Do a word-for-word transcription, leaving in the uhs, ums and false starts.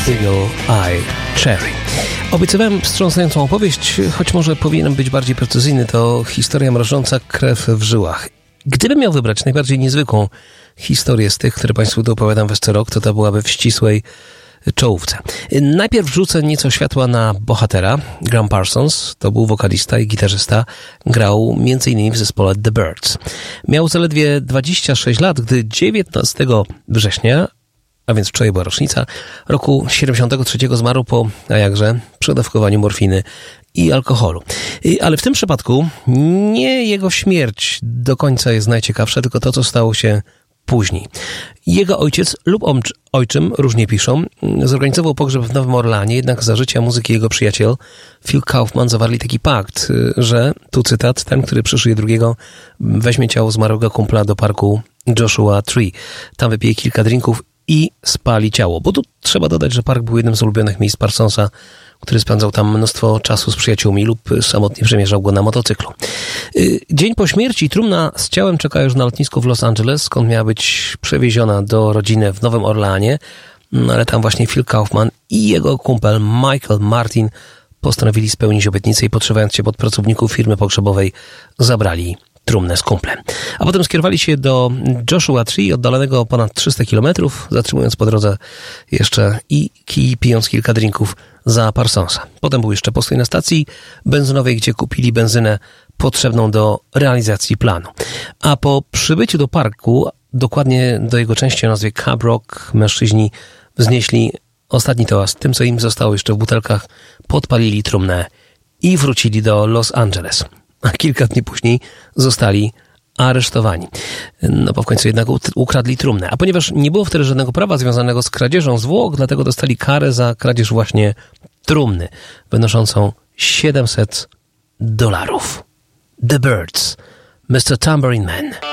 Eagle Eye Cherry. Obiecywałem wstrząsającą opowieść, choć może powinienem być bardziej precyzyjny. To historia mrożąca krew w żyłach. Gdybym miał wybrać najbardziej niezwykłą historię z tych, które Państwu tu opowiadam w Esce Rock, to ta byłaby w ścisłej czołówce. Najpierw rzucę nieco światła na bohatera. Gram Parsons to był wokalista i gitarzysta. Grał między innymi w zespole The Byrds. Miał zaledwie dwadzieścia sześć lat, gdy dziewiętnastego września, a więc wczoraj była rocznica, roku siedemdziesiątego trzeciego zmarł po, a jakże, przedawkowaniu morfiny i alkoholu. Ale w tym przypadku nie jego śmierć do końca jest najciekawsza, tylko to, co stało się później. Jego ojciec lub ojczym, różnie piszą, zorganizował pogrzeb w Nowym Orleanie, jednak za życia muzyki jego przyjaciel Phil Kaufman zawarli taki pakt, że, tu cytat, ten, który przeżyje drugiego, weźmie ciało zmarłego kumpla do parku Joshua Tree. Tam wypije kilka drinków i spali ciało. Bo tu trzeba dodać, że park był jednym z ulubionych miejsc Parsonsa, który spędzał tam mnóstwo czasu z przyjaciółmi lub samotnie przemierzał go na motocyklu. Dzień po śmierci trumna z ciałem czeka już na lotnisku w Los Angeles, skąd miała być przewieziona do rodziny w Nowym Orleanie, no ale tam właśnie Phil Kaufman i jego kumpel Michael Martin postanowili spełnić obietnicę i podszywając się pod pracowników firmy pogrzebowej zabrali trumnę z kumplem. A potem skierowali się do Joshua Tree, oddalonego o ponad trzysta kilometrów, zatrzymując po drodze jeszcze i, i pijąc kilka drinków za Parsonsa. Potem był jeszcze postój na stacji benzynowej, gdzie kupili benzynę potrzebną do realizacji planu. A po przybyciu do parku, dokładnie do jego części o nazwie Cab Rock, mężczyźni wznieśli ostatni toast. Tym, co im zostało jeszcze w butelkach, podpalili trumnę i wrócili do Los Angeles. A kilka dni później zostali aresztowani. No bo w końcu jednak ukradli trumnę. A ponieważ nie było wtedy żadnego prawa związanego z kradzieżą zwłok, dlatego dostali karę za kradzież właśnie trumny, wynoszącą siedemset dolarów. The Byrds, mister Tambourine Man.